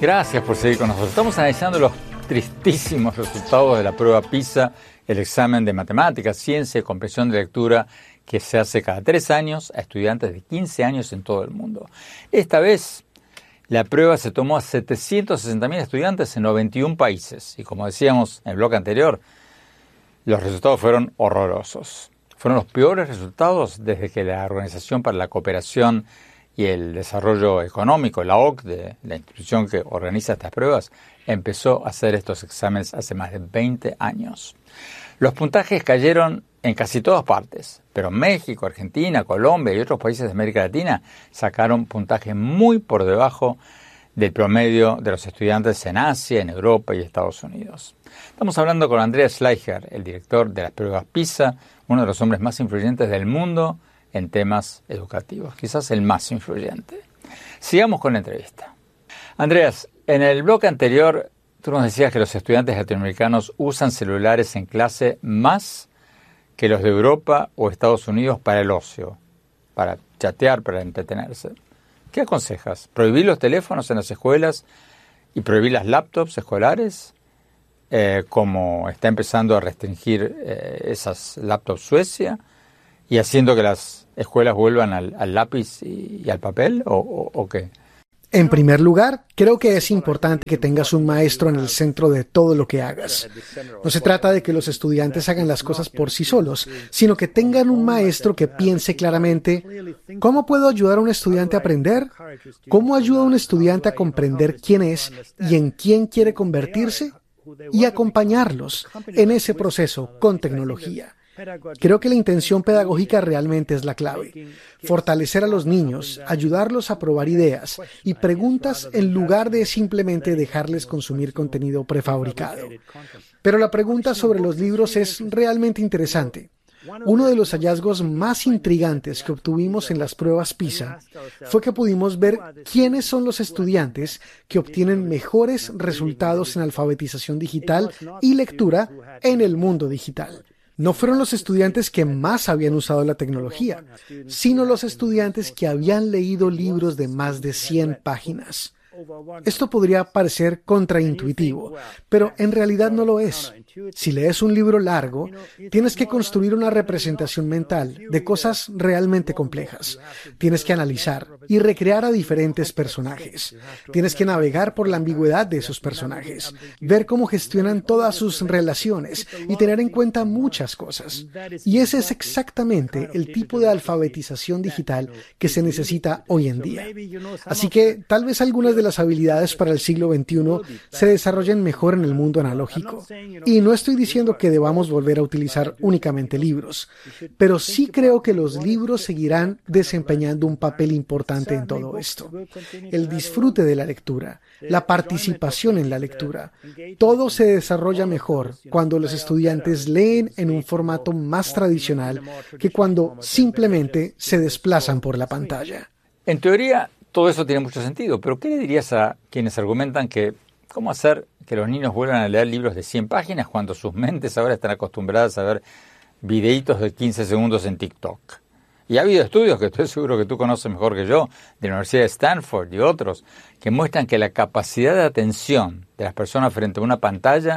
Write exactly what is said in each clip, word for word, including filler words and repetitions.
Gracias por seguir con nosotros. Estamos analizando los tristísimos resultados de la prueba PISA, el examen de matemáticas, ciencia y comprensión de lectura que se hace cada tres años a estudiantes de quince años en todo el mundo. Esta vez, la prueba se tomó a setecientos sesenta mil estudiantes en noventa y un países. Y como decíamos en el bloque anterior, los resultados fueron horrorosos. Fueron los peores resultados desde que la Organización para la Cooperación y el Desarrollo Económico, la O C D E, la institución que organiza estas pruebas, empezó a hacer estos exámenes hace más de veinte años. Los puntajes cayeron en casi todas partes, pero México, Argentina, Colombia y otros países de América Latina sacaron puntajes muy por debajo del promedio de los estudiantes en Asia, en Europa y Estados Unidos. Estamos hablando con Andreas Schleicher, el director de las pruebas PISA, uno de los hombres más influyentes del mundo en temas educativos, quizás el más influyente. Sigamos con la entrevista. Andreas, en el bloque anterior tú nos decías que los estudiantes latinoamericanos usan celulares en clase más que los de Europa o Estados Unidos para el ocio, para chatear, para entretenerse. ¿Qué aconsejas? ¿Prohibir los teléfonos en las escuelas y prohibir las laptops escolares? Eh, como está empezando a restringir eh, esas laptops Suecia y haciendo que las escuelas vuelvan al, al lápiz y, y al papel, ¿o, o, o qué? En primer lugar, creo que es importante que tengas un maestro en el centro de todo lo que hagas. No se trata de que los estudiantes hagan las cosas por sí solos, sino que tengan un maestro que piense claramente, ¿cómo puedo ayudar a un estudiante a aprender? ¿Cómo ayuda a un estudiante a comprender quién es y en quién quiere convertirse? Y acompañarlos en ese proceso con tecnología. Creo que la intención pedagógica realmente es la clave. Fortalecer a los niños, ayudarlos a probar ideas y preguntas en lugar de simplemente dejarles consumir contenido prefabricado. Pero la pregunta sobre los libros es realmente interesante. Uno de los hallazgos más intrigantes que obtuvimos en las pruebas PISA fue que pudimos ver quiénes son los estudiantes que obtienen mejores resultados en alfabetización digital y lectura en el mundo digital. No fueron los estudiantes que más habían usado la tecnología, sino los estudiantes que habían leído libros de más de cien páginas. Esto podría parecer contraintuitivo, pero en realidad no lo es. Si lees un libro largo, tienes que construir una representación mental de cosas realmente complejas. Tienes que analizar y recrear a diferentes personajes. Tienes que navegar por la ambigüedad de esos personajes, ver cómo gestionan todas sus relaciones y tener en cuenta muchas cosas. Y ese es exactamente el tipo de alfabetización digital que se necesita hoy en día. Así que tal vez algunas de las habilidades para el siglo veintiuno se desarrollen mejor en el mundo analógico. Y no estoy diciendo que debamos volver a utilizar únicamente libros, pero sí creo que los libros seguirán desempeñando un papel importante en todo esto. El disfrute de la lectura, la participación en la lectura, todo se desarrolla mejor cuando los estudiantes leen en un formato más tradicional que cuando simplemente se desplazan por la pantalla. En teoría, todo eso tiene mucho sentido, pero ¿qué le dirías a quienes argumentan que cómo hacer que los niños vuelvan a leer libros de cien páginas cuando sus mentes ahora están acostumbradas a ver videitos de quince segundos en TikTok? Y ha habido estudios que estoy seguro que tú conoces mejor que yo, de la Universidad de Stanford y otros, que muestran que la capacidad de atención de las personas frente a una pantalla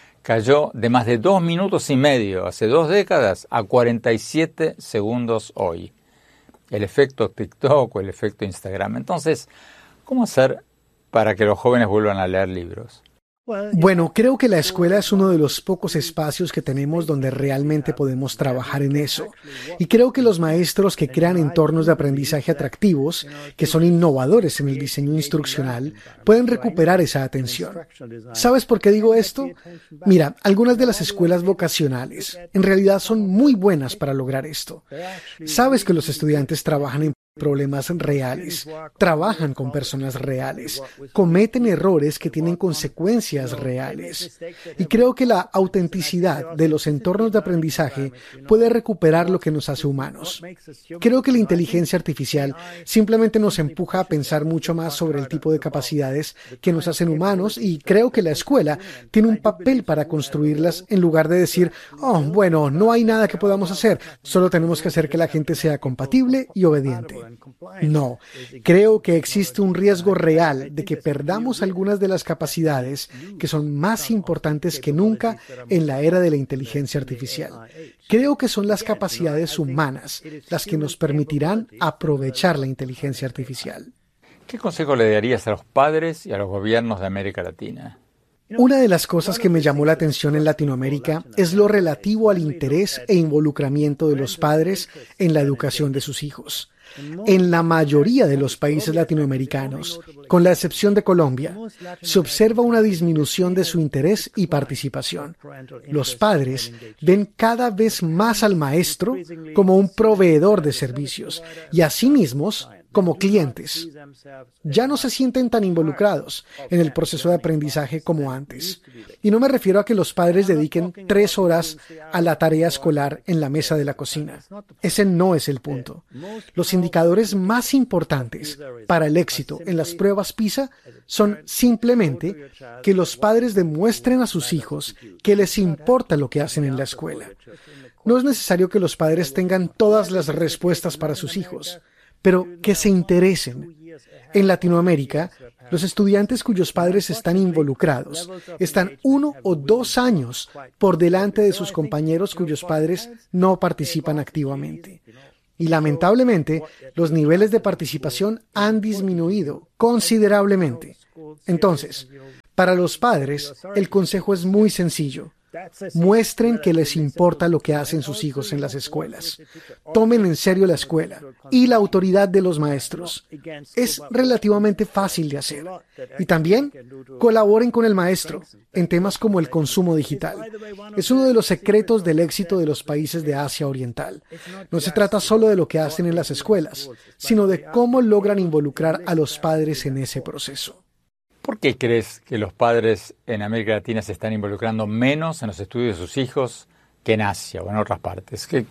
cayó de más de dos minutos y medio hace dos décadas a cuarenta y siete segundos hoy. El efecto TikTok o el efecto Instagram. Entonces, ¿cómo hacer para que los jóvenes vuelvan a leer libros? Bueno, creo que la escuela es uno de los pocos espacios que tenemos donde realmente podemos trabajar en eso. Y creo que los maestros que crean entornos de aprendizaje atractivos, que son innovadores en el diseño instruccional, pueden recuperar esa atención. ¿Sabes por qué digo esto? Mira, algunas de las escuelas vocacionales en realidad son muy buenas para lograr esto. Sabes que los estudiantes trabajan en problemas reales, trabajan con personas reales, cometen errores que tienen consecuencias reales. Y creo que la autenticidad de los entornos de aprendizaje puede recuperar lo que nos hace humanos. Creo que la inteligencia artificial simplemente nos empuja a pensar mucho más sobre el tipo de capacidades que nos hacen humanos, y creo que la escuela tiene un papel para construirlas en lugar de decir, oh, bueno, no hay nada que podamos hacer, solo tenemos que hacer que la gente sea compatible y obediente. No, creo que existe un riesgo real de que perdamos algunas de las capacidades que son más importantes que nunca en la era de la inteligencia artificial. Creo que son las capacidades humanas las que nos permitirán aprovechar la inteligencia artificial. ¿Qué consejo le darías a los padres y a los gobiernos de América Latina? Una de las cosas que me llamó la atención en Latinoamérica es lo relativo al interés e involucramiento de los padres en la educación de sus hijos. En la mayoría de los países latinoamericanos, con la excepción de Colombia, se observa una disminución de su interés y participación. Los padres ven cada vez más al maestro como un proveedor de servicios y a sí mismos como clientes. Ya no se sienten tan involucrados en el proceso de aprendizaje como antes. Y no me refiero a que los padres dediquen tres horas a la tarea escolar en la mesa de la cocina. Ese no es el punto. Los indicadores más importantes para el éxito en las pruebas PISA son simplemente que los padres demuestren a sus hijos que les importa lo que hacen en la escuela. No es necesario que los padres tengan todas las respuestas para sus hijos, pero que se interesen. En Latinoamérica, los estudiantes cuyos padres están involucrados están uno o dos años por delante de sus compañeros cuyos padres no participan activamente. Y lamentablemente, los niveles de participación han disminuido considerablemente. Entonces, para los padres, el consejo es muy sencillo. Muestren que les importa lo que hacen sus hijos en las escuelas. Tomen en serio la escuela y la autoridad de los maestros. Es relativamente fácil de hacer. Y también colaboren con el maestro en temas como el consumo digital. Es uno de los secretos del éxito de los países de Asia Oriental. No se trata solo de lo que hacen en las escuelas, sino de cómo logran involucrar a los padres en ese proceso. ¿Por qué crees que los padres en América Latina se están involucrando menos en los estudios de sus hijos que en Asia o en otras partes? ¿Qué,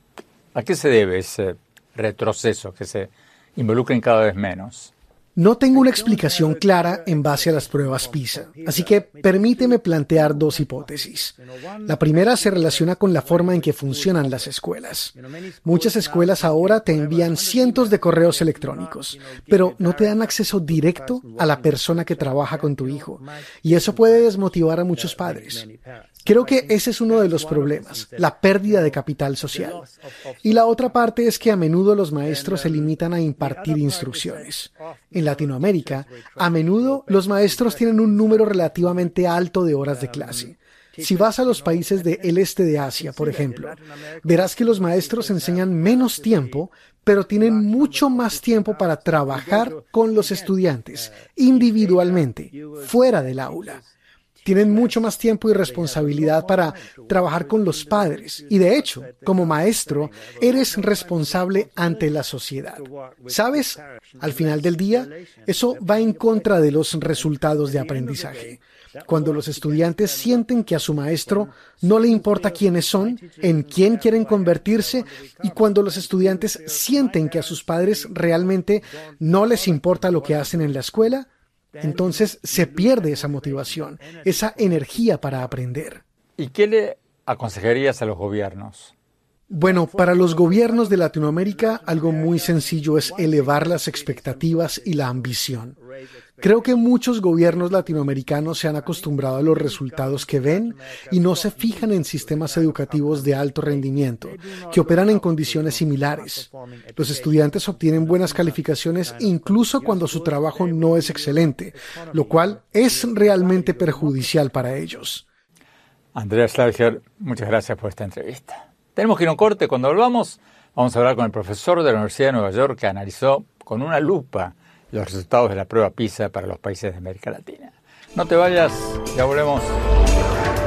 ¿A qué se debe ese retroceso, que se involucren cada vez menos? No tengo una explicación clara en base a las pruebas PISA, así que permíteme plantear dos hipótesis. La primera se relaciona con la forma en que funcionan las escuelas. Muchas escuelas ahora te envían cientos de correos electrónicos, pero no te dan acceso directo a la persona que trabaja con tu hijo, y eso puede desmotivar a muchos padres. Creo que ese es uno de los problemas, la pérdida de capital social. Y la otra parte es que a menudo los maestros se limitan a impartir instrucciones. En Latinoamérica, a menudo los maestros tienen un número relativamente alto de horas de clase. Si vas a los países del este de Asia, por ejemplo, verás que los maestros enseñan menos tiempo, pero tienen mucho más tiempo para trabajar con los estudiantes, individualmente, fuera del aula. Tienen mucho más tiempo y responsabilidad para trabajar con los padres. Y de hecho, como maestro, eres responsable ante la sociedad. ¿Sabes? Al final del día, eso va en contra de los resultados de aprendizaje. Cuando los estudiantes sienten que a su maestro no le importa quiénes son, en quién quieren convertirse, y cuando los estudiantes sienten que a sus padres realmente no les importa lo que hacen en la escuela, entonces se pierde esa motivación, esa energía para aprender. ¿Y qué le aconsejarías a los gobiernos? Bueno, para los gobiernos de Latinoamérica, algo muy sencillo es elevar las expectativas y la ambición. Creo que muchos gobiernos latinoamericanos se han acostumbrado a los resultados que ven y no se fijan en sistemas educativos de alto rendimiento, que operan en condiciones similares. Los estudiantes obtienen buenas calificaciones incluso cuando su trabajo no es excelente, lo cual es realmente perjudicial para ellos. Andreas Schlagger, muchas gracias por esta entrevista. Tenemos que ir a un corte. Cuando volvamos, vamos a hablar con el profesor de la Universidad de Nueva York que analizó con una lupa los resultados de la prueba PISA para los países de América Latina. No te vayas, ya volvemos.